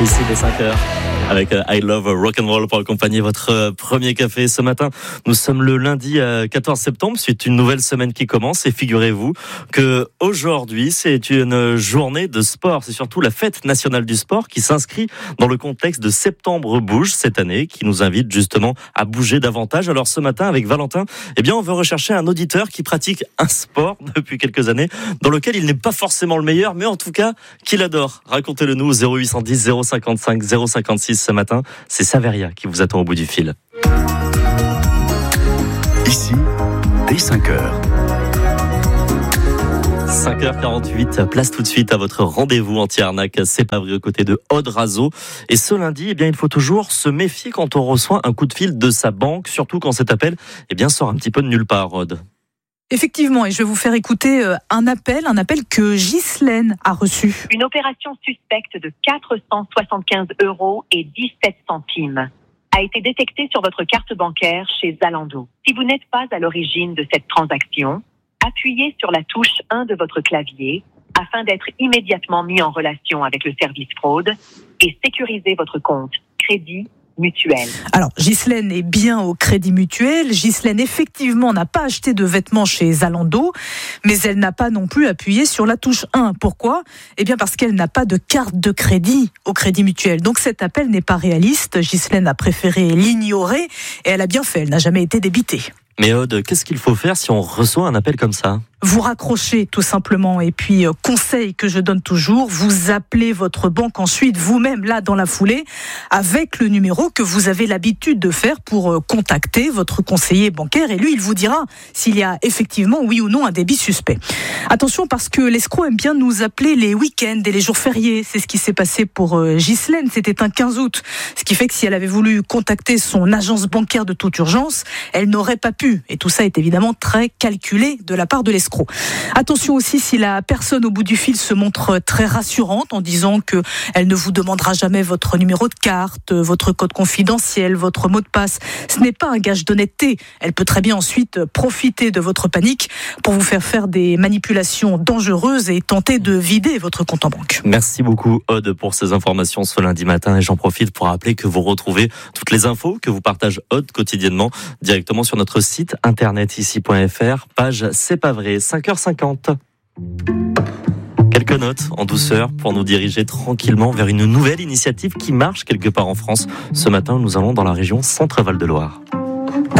Ici les 5h avec I Love Rock'n'Roll pour accompagner votre premier café ce matin. Nous sommes le lundi 14 septembre, suite une nouvelle semaine qui commence et figurez-vous que aujourd'hui c'est une journée de sport. C'est surtout la fête nationale du sport qui s'inscrit dans le contexte de Septembre Bouge cette année, qui nous invite justement à bouger davantage. Alors ce matin avec Valentin, on veut rechercher un auditeur qui pratique un sport depuis quelques années dans lequel il n'est pas forcément le meilleur, mais en tout cas qu'il adore. Racontez-le nous au 0810 055 056 ce matin. C'est Saveria qui vous attend au bout du fil. Ici, dès 5h. 5h48, place tout de suite à votre rendez-vous anti-arnaque. C'est pas vrai aux côtés de Aude Razo. Et ce lundi, il faut toujours se méfier quand on reçoit un coup de fil de sa banque, surtout quand cet appel, sort un petit peu de nulle part, Aude. Effectivement, et je vais vous faire écouter un appel que Ghislaine a reçu. Une opération suspecte de 475 € et 17 centimes a été détectée sur votre carte bancaire chez Zalando. Si vous n'êtes pas à l'origine de cette transaction, appuyez sur la touche 1 de votre clavier afin d'être immédiatement mis en relation avec le service fraude et sécuriser votre compte Crédit Mutuel. Alors, Ghislaine est bien au Crédit Mutuel. Ghislaine, effectivement, n'a pas acheté de vêtements chez Zalando, mais elle n'a pas non plus appuyé sur la touche 1. Pourquoi ? Parce qu'elle n'a pas de carte de crédit au Crédit Mutuel. Donc, cet appel n'est pas réaliste. Ghislaine a préféré l'ignorer et elle a bien fait. Elle n'a jamais été débitée. Mais Aude, qu'est-ce qu'il faut faire si on reçoit un appel comme ça ? Vous raccrochez tout simplement et puis conseil que je donne toujours, vous appelez votre banque ensuite vous-même là dans la foulée avec le numéro que vous avez l'habitude de faire pour contacter votre conseiller bancaire et lui il vous dira s'il y a effectivement oui ou non un débit suspect. Attention parce que l'escroc aime bien nous appeler les week-ends et les jours fériés, c'est ce qui s'est passé pour Ghislaine, c'était un 15 août, ce qui fait que si elle avait voulu contacter son agence bancaire de toute urgence, elle n'aurait pas pu et tout ça est évidemment très calculé de la part de l'escroc. Attention aussi si la personne au bout du fil se montre très rassurante en disant qu'elle ne vous demandera jamais votre numéro de carte, votre code confidentiel, votre mot de passe. Ce n'est pas un gage d'honnêteté. Elle peut très bien ensuite profiter de votre panique pour vous faire des manipulations dangereuses et tenter de vider votre compte en banque. Merci beaucoup Aude pour ces informations ce lundi matin et j'en profite pour rappeler que vous retrouvez toutes les infos que vous partage Aude quotidiennement directement sur notre site internet ici.fr, page C'est pas vrai. 5h50. Quelques notes en douceur pour nous diriger tranquillement vers une nouvelle initiative qui marche quelque part en France. Ce matin, nous allons dans la région Centre-Val de Loire.